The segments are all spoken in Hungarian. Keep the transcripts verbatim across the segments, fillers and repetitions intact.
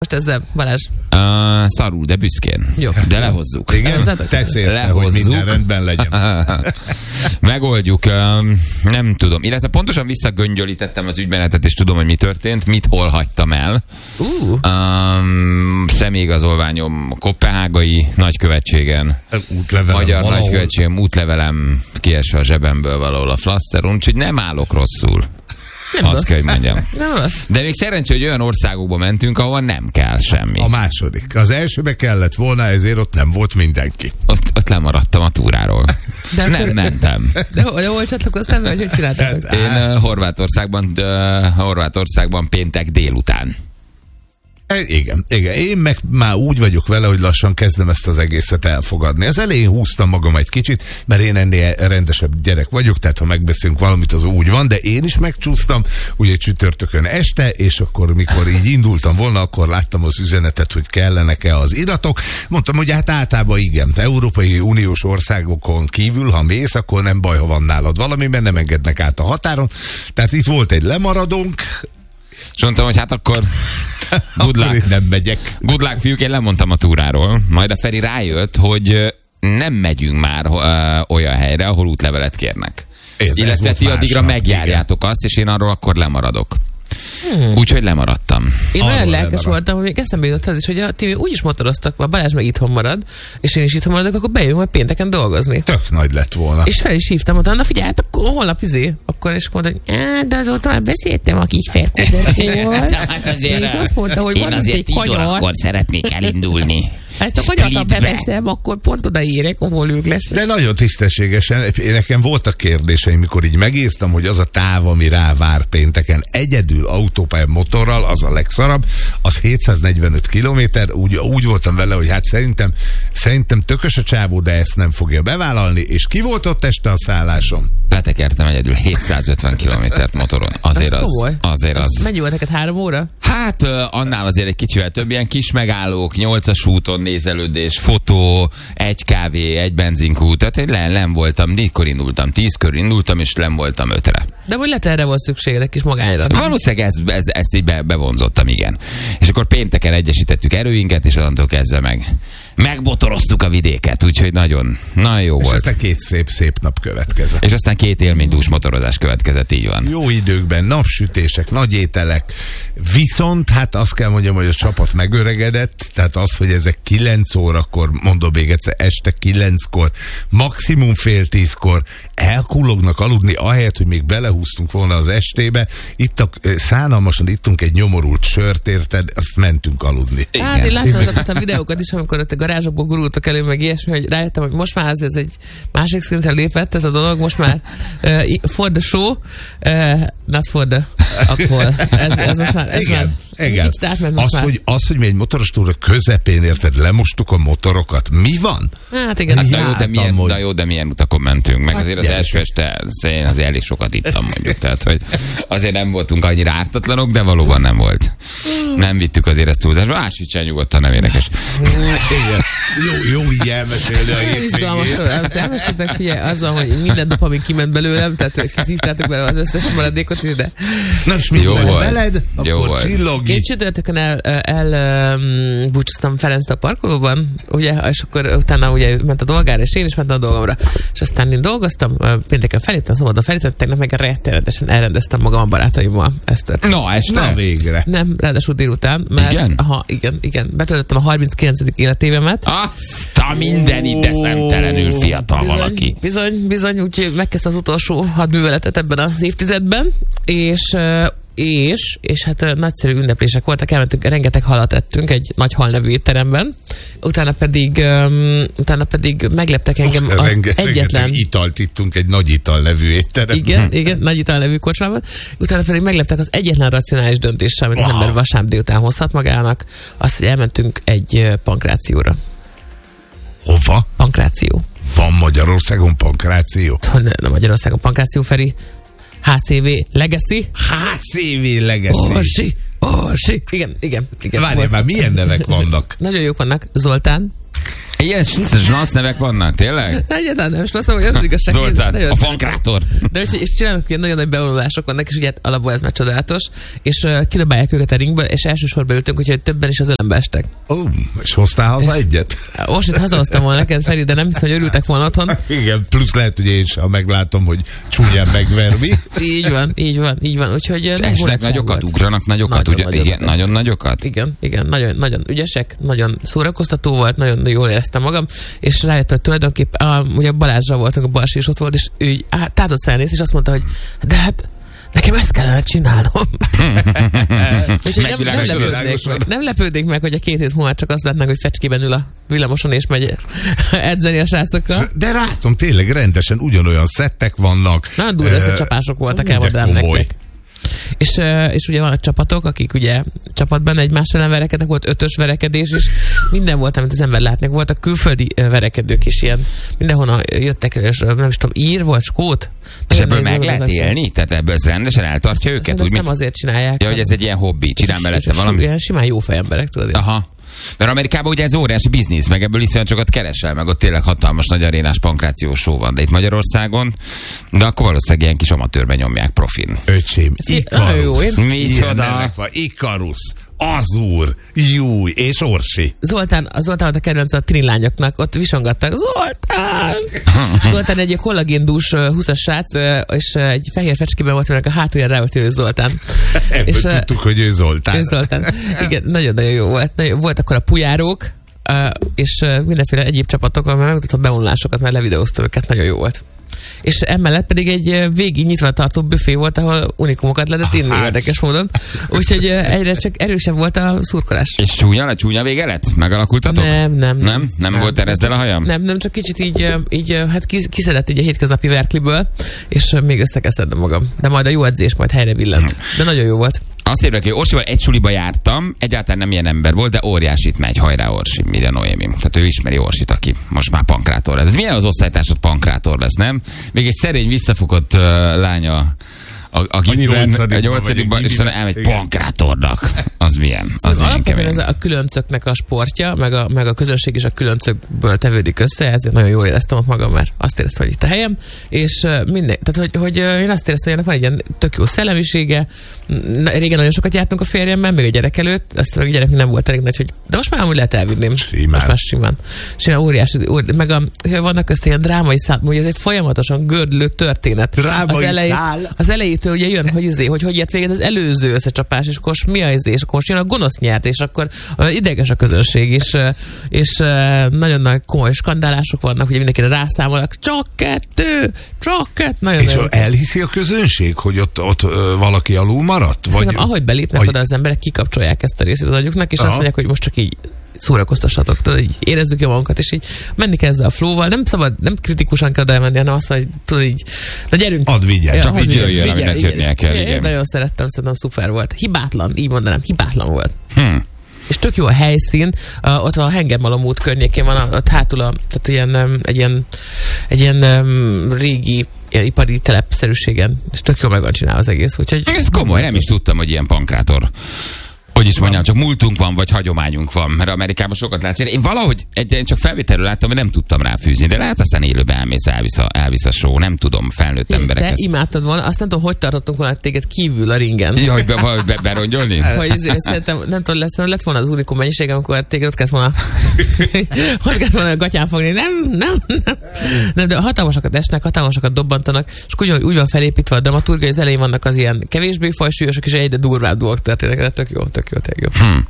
most ezzel, Balázs? Uh, szarul, de büszkén. Jó. De lehozzuk. Igen? Tesz érte, hogy minden rendben legyen. Megoldjuk. Um, nem tudom. Illetve pontosan visszagöngyölítettem az ügymenetet, és tudom, hogy mi történt. Mit hol hagytam el. Uh. Um, személyigazolványom Koppenhágai nagykövetségen. Útlevelem Magyar valahol. nagykövetségem, útlevelem kiesve a zsebemből valahol a flaszteron, úgyhogy nem állok rosszul. Nem Azt rossz. kell, hogy mondjam. Nem rossz. De még szerencsé, hogy olyan országokba mentünk, ahol nem kell semmi. A második. Az elsőbe kellett volna, ezért ott nem volt mindenki. Ott, ott lemaradtam a túráról. De nem akkor- mentem. De hol, hol csatlakoztál, vagy hogy csináltál? Hát, Én uh, Horvátországban, uh, Horvátországban péntek délután. E, Igen, igen. Én meg már úgy vagyok vele, hogy lassan kezdem ezt az egészet elfogadni. Az elején húztam magam egy kicsit, mert én ennél rendesebb gyerek vagyok, tehát ha megbeszélünk valamit, az úgy van, de én is megcsúsztam, ugye csütörtökön este, és akkor, mikor így indultam volna, akkor láttam az üzenetet, hogy kellenek-e az iratok. Mondtam, hogy hát általában igen, Európai Uniós országokon kívül, ha mész, akkor nem baj, ha van nálad valami, mert nem engednek át a határon. Tehát itt volt egy lemaradónk, És mondtam, hogy hát akkor good akkor én luck. nem megyek. Good luck, fiúk, én lemondtam a túráról. Majd a Feri rájött, hogy ö, nem megyünk már ö, olyan helyre, ahol útlevelet kérnek. Ez- ez Illetve volt ti addigra másnap, megjárjátok azt, és én arról akkor lemaradok. Hmm. Úgyhogy lemaradtam. Én Arról olyan lelkes lemaradt. voltam, hogy még eszembe jutott az is, hogy a ti úgyis motoroztak, a Balázs meg itthon marad, és én is itthon maradok, akkor bejövünk majd pénteken dolgozni. Tök nagy lett volna. És fel is hívtam, mondtam, na figyelj, hát akkor holnap izé. Akkor is mondta, hogy "Á, de azóta már beszéltem a kis ferkodotról. Hát azért, És azt mondta, hogy én van azért egy tíz kanyar. órakor szeretnék elindulni. Ha ezt a kanyart Splitbe. beveszem, akkor pont odaérek, ahol ők lesznek. De nagyon tisztességesen, nekem voltak kérdéseim, mikor így megírtam, hogy az a táv, ami rá vár pénteken, egyedül autópálya motorral, az a legszarabb, az hétszáznegyvenöt kilométer, úgy, úgy voltam vele, hogy hát szerintem, szerintem tökös a csávó, de ezt nem fogja bevállalni, és ki volt ott este a szállásom? Letekertem egyedül hétszázötven kilométert motoron. Azért Az az, komoly. azért az. Mennyi volt neked, három óra? Hát ö, annál azért egy kicsivel több, ilyen kis megállók, nyolcas úton nézelődés, fotó, egy kávé, egy benzinkút, tehát én len, len voltam, négykor indultam, tízkor indultam, és len voltam ötre. De hogy lehet erre volt szükséged, egy kis magányra. Valószínűleg ez, ez, ezt így be, bevonzottam, igen. És akkor pénteken egyesítettük erőinket, és onnantól kezdve meg megbotoroztuk a vidéket, úgyhogy nagyon, nagyon jó És volt. aztán két szép-szép nap következett. És aztán két élménydús motorozás következett, így van. Jó időkben, napsütések, nagy ételek, viszont hát azt kell mondjam, hogy a csapat megöregedett, tehát az, hogy ezek kilenc órakor, mondom még egyszer, este kilenckor, maximum fél tízkor elkullognak aludni, ahelyett, hogy még belehúztunk volna az estébe, ittak, szánalmasan ittunk egy nyomorult sört, érted, azt mentünk aludni. Hát én láttam azokat a videókat is, amikor ott a garázsokból gurultak elő, meg ilyesmi, hogy rájöttem, hogy most már ez egy másik szintre lépett ez a dolog, most már uh, for the show, uh, not for the alcohol. Ez, ez most már, ez Igen, már igen. kicsit átment most Az, már. hogy, az, hogy mi egy motoros túra közepén, érted, lemostuk a motorokat, mi van? Hát igen. Hát, na, jó, de Jártam, milyen, hogy- na jó, de milyen utakon mentünk, meg Hát azért az gyerekek. első este én azért elég sokat ittam, mondjuk, tehát hogy azért nem voltunk annyira ártatlanok, de valóban nem volt. Nem vittük azért ezt túlzásba, ásítsál nyugodtan, nem érdekes. Igen. Jó, jó így elmesélni a Izgalmas, hétvégét. elmeséltek, figyelj, azzal, hogy minden nap, ami kiment belőlem, tehát kiszívtátok bele az összes maradékot is, de Na, és mi Jó volt volt. veled? Jó Akkor volt. csillog én így. csütörtökön el, el, el um, búcsúztam Ferenctől a parkolóban, ugye, és akkor utána ugye ment a dolgára, és én is mentem a dolgomra. És aztán én dolgoztam, pénteken feléptem, szombaton feléptem, tegnap meg rettenetesen elrendeztem magam a barátaimmal. Ezt történt. Na, este. Na végre. Nem, ráadásul délután, mert Igen? Aha, igen, igen, betöltöttem a harminckilencedik életévemet. Azt a minden de szemtelenül fiatal Bizony, valaki. Bizony, bizony, úgyhogy megkezdte az utolsó hadműveletet ebben az évtizedben, és és, és hát nagyszerű ünneplések voltak, elmentünk, rengeteg halat ettünk egy nagy hal nevű étteremben, utána pedig um, utána pedig megleptek engem az Renge, egyetlen... rengeteg italt ittunk egy nagy ital nevű étterem. Igen, igen, nagy ital nevű kocsmában. Utána pedig megleptek az egyetlen racionális döntéssel, amit az Wow. ember vasárnap délután hozhat magának, azt, hogy elmentünk egy ö, pankrációra. Hova? Pankráció. Van Magyarországon pankráció? Nem Magyarországon pankráció, Feri. há cé vé Legacy. há cé vé Legacy. Orsi, Orsi. Igen, igen, igen. Várjál volt. már, milyen nevek vannak? Nagyon jók vannak. Zoltán, Ilyen zslansz nevek vannak, tényleg? Egyáltalán nem, és azt mondom, hogy az igazság. Zoltán, a pankrátor. De hogy, és csinálnak ilyen nagyon nagy bevonulások vannak, és ugye hát alapból ez már csodálatos, és uh, kilabálják őket a ringből, és elsősorban ültünk, úgyhogy többen is az ölembe estek. Ó, oh, és hoztál haza és egyet? Most itt hazahoztam volna neked, Feri, de nem hiszem, hogy örültek volna otthon. Igen, plusz lehet, hogy én is, ha meglátom, hogy csúnyán megvermi. Így van, így van, így van. Úgyhogy esnek nagyokat, ugrnak nagyokat, nagyon, ugye, igen, nagyon nagyokat? Igen, igen, nagyon, nagyon ügyesek, nagyon szórakoztató volt, nagyon jól éreztem magam, és rájött, hogy tulajdonképpen, a, ugye Balázsra voltunk, a Balsi is ott volt, és ő tátott szállnéz, és azt mondta, hogy de hát nekem ezt kellene csinálnom. Úgyhogy nem, nem, lepődnék meg, nem lepődnék meg, hogy a két hét múlva csak azt látnánk, hogy fecskében ül a villamoson, és megy edzeni a srácokkal. De látom, tényleg rendesen ugyanolyan szettek vannak. Nagyon durva összecsapások voltak, elmondám nektek. És, és ugye vannak csapatok, akik ugye csapatban egymás ellen verekednek, volt ötös verekedés, és minden volt, amit az ember látnak. Voltak külföldi verekedők is ilyen. Mindenhonnan jöttek, és nem is tudom, ír volt, skót. És ebből meg lehet élni? Tehát ebből ez rendesen eltartja őket? Ezt úgy, nem mint... azért csinálják. Ja, hogy ez egy ilyen hobbi, csinál mellette valami? Ilyen simán jó fejemberek, tudod. Aha. Mert Amerikában ugye ez óriási biznisz, meg ebből iszonyat sokat keresel, meg ott tényleg hatalmas nagy arénás pankrációs show van. De itt Magyarországon, de akkor valószínűleg ilyen kis amatőrben nyomják profin. Öcsém, Ikarus. Micsoda? Ikarus. Azur, Júj és Orsi. Zoltán, a Zoltán volt a kedvenc a trinlányoknak, ott visongattak. Zoltán! Zoltán egy kollagéndús húszas srác, és egy fehér fecskében volt, mert a hátulján rá volt ő Zoltán. Ebből és tudtuk, hogy ő Zoltán. Ő Zoltán. Igen, nagyon-nagyon jó volt. Nagyon, volt akkor a pujárók, és mindenféle egyéb csapatok, mert megmutatom bevonulásokat, mert levideóztam őket, nagyon jó volt. És emellett pedig egy végig nyitva tartó büfé volt, ahol unikumokat lehetett inni hát. Érdekes módon. Úgyhogy egyre csak erősebb volt a szurkolás. És csúnya, csúnya vége lett? Megalakultatok? Nem, nem. Nem? Nem, nem volt erezdel a hajam? Nem, nem, csak kicsit így, így hát kiszedett így a hétköznapi verkliből, és még összekeszedem magam. De majd a jó edzés majd helyre billent. De nagyon jó volt. Azt írják, hogy Orsival egy suliba jártam, egyáltalán nem ilyen ember volt, de óriásit megy, hajrá Orsi, mire Noémi. Tehát ő ismeri Orsit, aki most már pankrátor lesz. Ez milyen az osztálytársad pankrátor lesz, nem? Még egy szerény, visszafogott uh, lánya a, a, a nyolcadikban, és elmegy pankrátornak. Az milyen? Az szóval alapvetően ez a különcöknek a sportja, meg a, meg a közönség is a különcökből tevődik össze, ezért nagyon jól éreztem ott magam, mert azt éreztem, hogy itt a helyem, és minden, tehát hogy, hogy én azt éreztem, hogy ennek van egy ilyen tök jó szellemisége. Régen nagyon sokat jártunk a férjemmel, még a gyerek előtt, azt a gyerek nem volt elég nagy, hogy de most már amúgy lehet elvinném. Simán. Most már simán. Simán óriási, óriási, meg a, meg közt ilyen drámai szál, hogy ez egy folyamatosan gördülő történet. Drámai az elejé, szál. Az elejétől ugye jön, hogy izé, hogy hogy ért véget az előző összecsapás, és akkor mi az izé, és akkor jön a gonosz nyert, és akkor ideges a közönség is, és nagyon nagy komoly skandálások vannak, ugye mindenkire rászámolnak, csak kettő, csak kettő. Nagyon és nagyon elhiszi a közönség, hogy ott, ott ö, valaki alul maradt? Szerintem vagy, ahogy belépnek vagy... oda az emberek, kikapcsolják ezt a részét az agyuknak, és Aha. azt mondják, hogy most csak így szórakoztassatok, tudod, így érezzük jó magunkat, és így menni kell ezzel a flow-val, nem szabad, nem kritikusan kell elmenni, hanem azt, hogy tudod így, na gyerünk. Add vigyel, ja, csak így jöjjön, aminek jönnie kell, igen. Én nagyon szerettem, szerintem szuper volt. Hibátlan, így mondanám, hibátlan volt. Hmm. És tök jó a helyszín, uh, ott a Hengermalom út környékén van, ott hátul a, tehát ilyen, um, egy ilyen, egy ilyen um, régi ilyen ipari telepszerűségen, és tök jó meg van csinálva az egész. Úgyhogy ez komoly, nem is tudtam, hogy ilyen pankrátor. Hogy is mondjam, csak múltunk van, vagy hagyományunk van, mert Amerikában sokat látsz. Én valahogy egy, én csak felvételről láttam, hogy nem tudtam ráfűzni, de lehet aztán élőben elmész, elvisz a, elvisz a show, nem tudom, felnőtt emberek. Te ezt imádtad volna, azt nem tudom, hogy tartottunk volna téged kívül a ringen. Ja, hogy be, be, berongyolni? Hogy szerintem, nem tudom, lesz, lett volna az unikum mennyiség, amikor téged ott kellett volna, hogy kellett volna a gatyán fogni. Nem, nem, nem. nem de hatalmasokat esnek, hatalmasokat dobbantanak, és úgy, úgy van felépítve a dramaturgia, az elején vannak az ilyen kevésbé fajsúlyosok, és egyre durvább dolgok történnek, de tök jó, tök jó, tök jó. Hmm.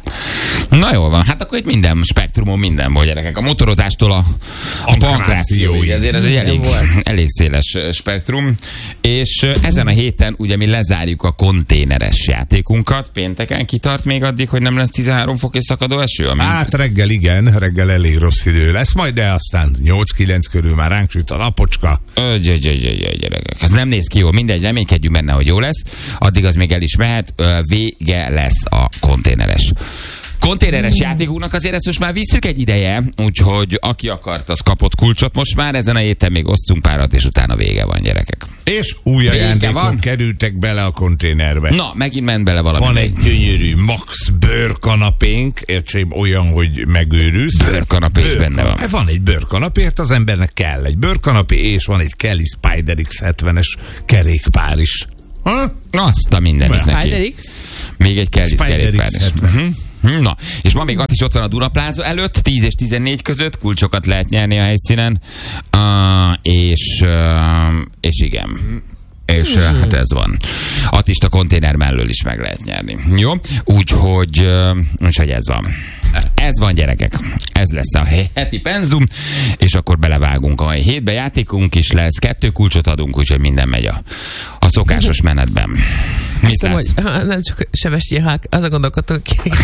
Na jól van, hát akkor itt minden spektrumon minden volt, gyerekek. A motorozástól a, a pankrációig. Ezért ez egy elég, elég széles spektrum. És ezen a héten ugye mi lezárjuk a konténeres játékunkat. Pénteken kitart még addig, hogy nem lesz tizenhárom fok és szakadó eső? Amint... Hát reggel igen, reggel elég rossz idő lesz, majd de aztán nyolc-kilenc körül már ránk süt a napocska. Gyerekek, ez nem néz ki jó, mindegy, reménykedjünk benne, hogy jó lesz. Addig az még el is mehet, vége lesz a konténeres Konténeres játékunknak azért ezt most már visszük egy ideje, úgyhogy aki akart, az kapott kulcsot most már. Ezen a héten még osztunk párat, és utána vége van, gyerekek. És új ajándékok kerültek bele a konténerbe. Na, megint ment bele valami. Van egy gyönyörű Max bőrkanapénk, értsém, olyan, hogy megőrülsz. Bőrkanapé is benne van. Van egy bőrkanapért, az embernek kell egy bőrkanapé, és van egy Kelly Spider X hetvenes kerékpár is. Ha? Azt a mindenit neki. Még egy Kelly kerékpár is. Uh-huh. Na, és ma még ott is ott van a Dunapláza előtt, tíz és tizennégy között, kulcsokat lehet nyerni a helyszínen, uh, és, uh, és igen. És hmm. hát ez van. Attista konténer mellől is meg lehet nyerni. Jó? Úgyhogy, uh, úgyhogy ez van. Ez van, gyerekek. Ez lesz a heti penzum, és akkor belevágunk a hétbe. Játékunk is lesz, kettő kulcsot adunk, úgyhogy minden megy a, a szokásos menetben. Mit látsz? Hogy, ha, nem csak Sevestjén Hák, az a gondolkodok,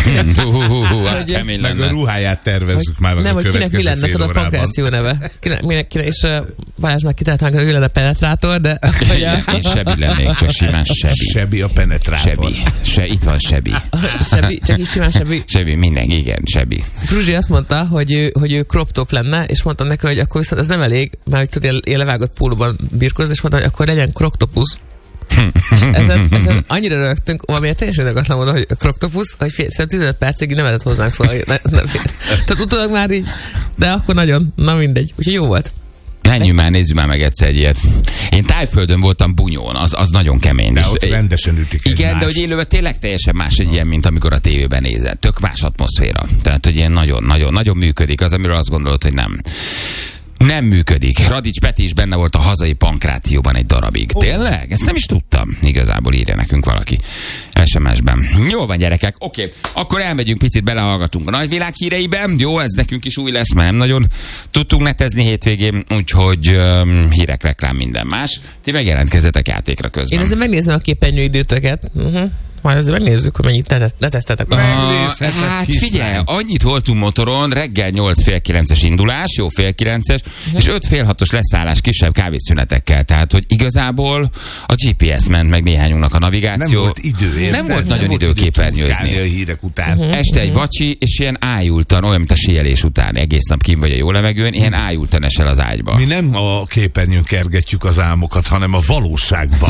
hogy meg a ruháját tervezzük már meg nem, a hogy kinek mi lenne, tudod, a pankráció neve. Kinek, kinek, kinek, és uh, Balázs már kitaláltam, hogy ő lenne penetrátor, de... Én Sebi lennék, csak simán Sebi. Sebi a penetrátor. Sebi. Se, itt van Sebi. Sebi, csak is simán Sebi. Sebi, minden, igen, Sebi. Fruzsi azt mondta, hogy ő, hogy ő crop top lenne, és mondtam neki, hogy akkor viszont ez nem elég, mert hogy tudja, én levágott pólóban birkózni, és mondtam, hogy akkor legyen croctopus. ezen, ezen annyira rögtünk, valamiért teljesen negatlan mondom, hogy croctopus, hogy fél, szerintem tizenöt percig nem lehetett hozzánk szólni. Ne, ne, Tehát utólag már így, de akkor nagyon, na mindegy. Úgyhogy jó volt. Menjünk már, nézzük már meg egyszer egy ilyet. Én Tájföldön voltam Bunyón, az, az nagyon kemény. De ott rendesen ütik igen, más. De hogy élőben tényleg teljesen más egy ilyen, mint amikor a tévében nézed. Tök más atmoszféra. Tehát, hogy ilyen nagyon-nagyon működik az, amiről azt gondolod, hogy nem. Nem működik. Radics Peti is benne volt a hazai pankrációban egy darabig. Oh. Tényleg? Ezt nem is tudtam. Igazából írja nekünk valaki es em es-ben. Jól van, gyerekek. Oké, okay. Akkor elmegyünk, picit belehallgatunk a nagyvilág híreibe. Jó, ez nekünk is új lesz, mert nem nagyon tudtunk netezni hétvégén, úgyhogy um, hírek, reklám, minden más. Ti megjelentkezzetek játékra közben. Én ezzel megnézem a képernyőidőtöket. Uh-huh. Majd azért megnézzük, hogy mennyit leteszteltek. Uh, hát figyelj, annyit voltunk motoron, reggel nyolc fél kilences indulás, jó fél kilences, uh-huh. és öt fél hatos leszállás kisebb kávészünetekkel. Tehát, hogy igazából a gé pé es ment meg néhányunknak a navigáció. Nem volt idő, érted? Nem volt nagyon idő képernyőzni. A hírek után. Uh-huh. Este egy vacsi, és ilyen ájultan, olyan, mint a síelés után. Egész nap kint vagy a jó levegőn, ilyen ájultan esel az ágyba. Mi nem a képernyőn kergetjük az álmokat, hanem a valóságban.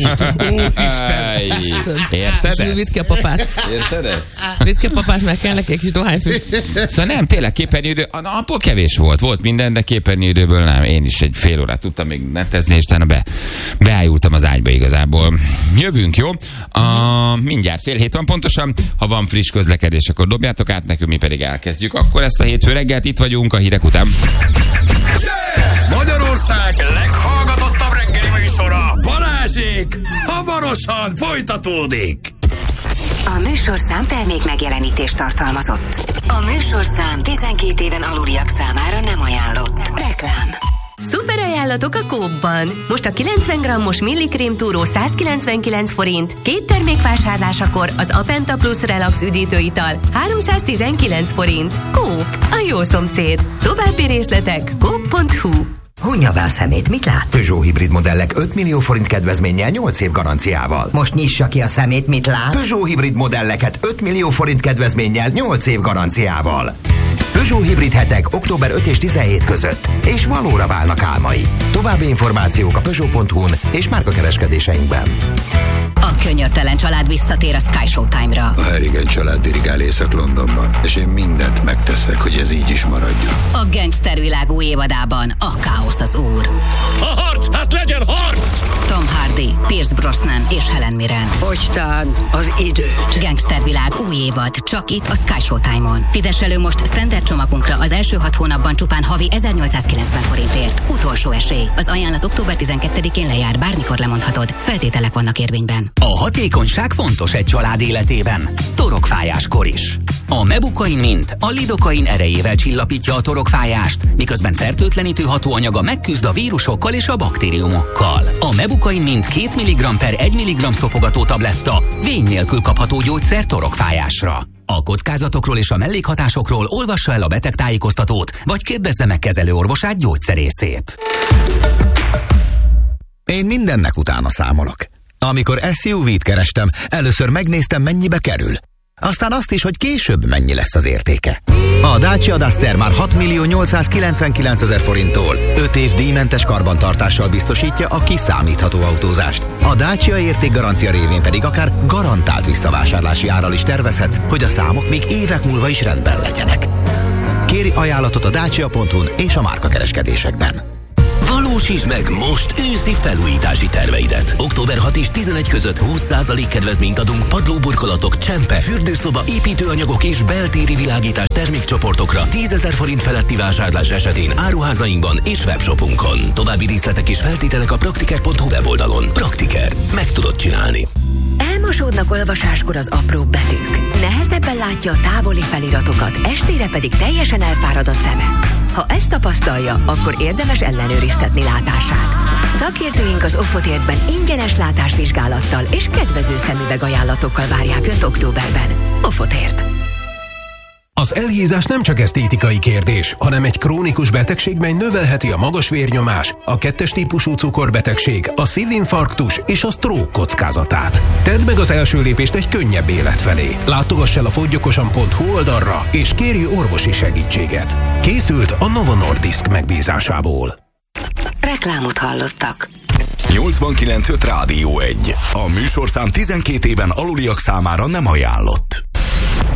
Érted? Vidd ki a papát. Érted ezt? Vidd ki a papát, mert kell neki egy kis dohányfüst. Szóval nem, tényleg képernyőidő, abból kevés volt. Volt minden, de képernyőidőből nem. Én is egy fél órát tudtam még netezni, és utána be, beájultam az ágyba igazából. Jövünk, jó? A, mindjárt fél hét van pontosan. Ha van friss közlekedés, akkor dobjátok át nekünk, mi pedig elkezdjük. Akkor ezt a hétfő reggelt itt vagyunk a hírek után. Magyarország leghallgatottabb reggeli műsora, Balázsék, hamarosan folytatódik. A műsorszám termék megjelenítést tartalmazott. A műsorszám tizenkét éven aluliak számára nem ajánlott. Reklám. Szuper ajánlatok a Coop-ban. Most a kilencven grammos millikrém túró százkilencvenkilenc forint, két termék vásárlásakor az Apenta Plus Relax üdítőital háromszáztizenkilenc forint. Coop, a jó szomszéd. További részletek coop pont hu. Hunja be a szemét, mit lát? Peugeot hibrid modellek öt millió forint kedvezménnyel nyolc év garanciával. Most nyissa ki a szemét, mit lát? Peugeot hibrid modelleket öt millió forint kedvezménnyel nyolc év garanciával. Peugeot hibrid hetek október ötödike és tizenhetedike között, és valóra válnak álmai. További információk a peugeot pont hu-n és márkakereskedéseinkben. A könyörtelen család visszatér a Sky Showtime-ra. A Harrigan család dirigál Észak-Londonban, és én mindent megteszek, hogy ez így is maradjon. A gangstervilág új évadában a káosz az úr. A harc, hát legyen harc! Tom Hardy, Pierce Brosnan és Helen Mirren. Hogytán az időt. Gangstervilág új évad, csak itt a Sky Showtime-on. Fizess elő most standard csomagunkra az első hat hónapban csupán havi ezernyolcszázkilencven forintért. Utolsó esély. Az ajánlat október tizenkettedikén lejár, bármikor lemondhatod. Feltételek vannak érvényben. A hatékonyság fontos egy család életében. Torokfájáskor is. A Mebukain Mint a lidokain erejével csillapítja a torokfájást, miközben fertőtlenítő hatóanyaga megküzd a vírusokkal és a baktériumokkal. A Mebukain Mint két milligramm per egy milligramm szopogató tabletta vény nélkül kapható gyógyszer torokfájásra. A kockázatokról és a mellékhatásokról olvassa el a betegtájékoztatót, vagy kérdezze meg kezelőorvosát, gyógyszerészét. Én mindennek utána számolok. Amikor es u vé-t kerestem, először megnéztem, mennyibe kerül. Aztán azt is, hogy később mennyi lesz az értéke. A Dacia Duster már hat millió nyolcszázkilencvenkilencezer forinttól öt év díjmentes karbantartással biztosítja a kiszámítható autózást. A Dacia értékgarancia révén pedig akár garantált visszavásárlási árral is tervezhetsz, hogy a számok még évek múlva is rendben legyenek. Kéri ajánlatot a dacia pont hu-n és a márkakereskedésekben. Valósítsd meg most őszi felújítási terveidet. október hatodika és tizenegy között húsz százalék kedvezményt adunk padlóburkolatok, csempe, fürdőszoba, építőanyagok és beltéri világítás termékcsoportokra tízezer forint feletti vásárlás esetén áruházainkban és webshopunkon. További díszletek és feltételek a praktiker pont hu weboldalon. Praktiker. Meg tudod csinálni. Elmosódnak olvasáskor az apróbb betűk. Nehezebben látja a távoli feliratokat, estére pedig teljesen elfárad a szeme. Ha ezt tapasztalja, akkor érdemes ellenőriztetni látását. Szakértőink az Offotértben ingyenes látásvizsgálattal és kedvező szemüvegajánlatokkal várják Önt októberben. Offotért. Az elhízás nem csak esztétikai kérdés, hanem egy krónikus betegség, mely növelheti a magas vérnyomás, a kettes típusú cukorbetegség, a szívinfarktus és a stroke kockázatát. Tedd meg az első lépést egy könnyebb élet felé. Látogass el a fogyjokosan pont hu oldalra, és kérj orvosi segítséget. Készült a Novo Nordisk megbízásából. Reklámot hallottak. nyolcvankilenc öt Rádió egy. A műsorszám tizenkét éven aluliak számára nem ajánlott.